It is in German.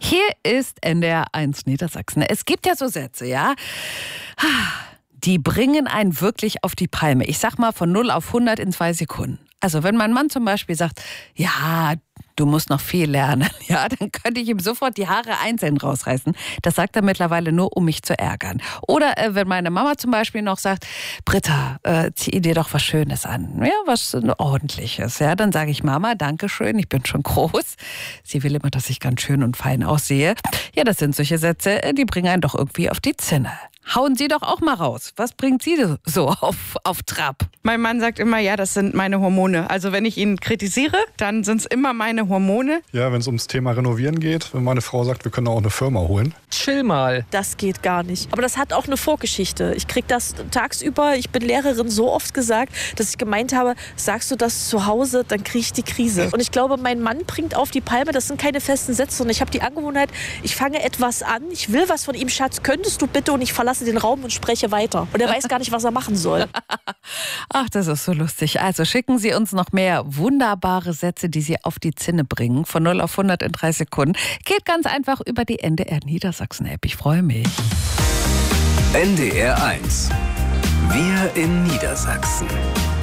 Hier ist NDR 1 Niedersachsen. Es gibt ja so Sätze, ja, die bringen einen wirklich auf die Palme. Ich sag mal von 0 auf 100 in 2 Sekunden. Also wenn mein Mann zum Beispiel sagt, ja, du musst noch viel lernen, ja, dann könnte ich ihm sofort die Haare einzeln rausreißen. Das sagt er mittlerweile nur, um mich zu ärgern. Oder wenn meine Mama zum Beispiel noch sagt, Britta, zieh dir doch was Schönes an, ja, was Ordentliches. Ja, dann sage ich, Mama, danke schön, ich bin schon groß. Sie will immer, dass ich ganz schön und fein aussehe. Ja, das sind solche Sätze, die bringen einen doch irgendwie auf die Zinne. Hauen Sie doch auch mal raus. Was bringt Sie so auf Trab? Mein Mann sagt immer, ja, das sind meine Hormone. Also wenn ich ihn kritisiere, dann sind es immer meine Hormone. Ja, wenn es ums Thema Renovieren geht, wenn meine Frau sagt, wir können auch eine Firma holen. Chill mal. Das geht gar nicht. Aber das hat auch eine Vorgeschichte. Ich krieg das tagsüber, ich bin Lehrerin, so oft gesagt, dass ich gemeint habe, sagst du das zu Hause, dann kriege ich die Krise. Und ich glaube, mein Mann bringt auf die Palme, das sind keine festen Sätze. Und ich habe die Angewohnheit, ich fange etwas an, ich will was von ihm, Schatz, könntest du bitte, und ich verlasse den Raum und spreche weiter. Und er weiß gar nicht, was er machen soll. Ach, das ist so lustig. Also schicken Sie uns noch mehr wunderbare Sätze, die Sie auf die Zinne bringen. Von 0 auf 100 in 3 Sekunden. Geht ganz einfach über die NDR Niedersachsen-App. Ich freue mich. NDR 1. Wir in Niedersachsen.